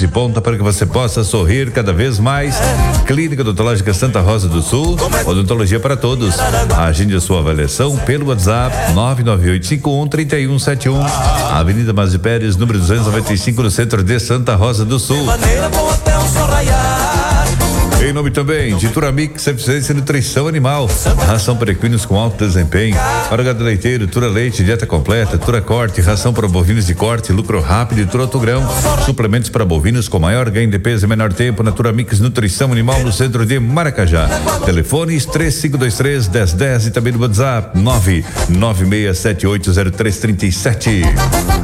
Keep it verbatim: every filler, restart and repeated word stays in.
de ponta para que você possa sorrir cada vez mais. Clínica Odontológica Santa Rosa do Sul, odontologia para todos. Agende a sua avaliação pelo WhatsApp nove nove oito cinco um três um sete um. Avenida Mas de Pérez, número duzentos e noventa e cinco, no centro de Santa Rosa do Sul. Em nome também de Turamix, eficiência e nutrição animal. Ração para equinos com alto desempenho. Para o gado leiteiro, Tura Leite, dieta completa, Tura Corte, ração para bovinos de corte, lucro rápido e Tura Autogrão. Suplementos para bovinos com maior ganho de peso e menor tempo na Turamix Nutrição Animal, no centro de Maracajá. Telefones três cinco dois três, um zero um zero e também no WhatsApp nove nove seis sete oito zero três três sete.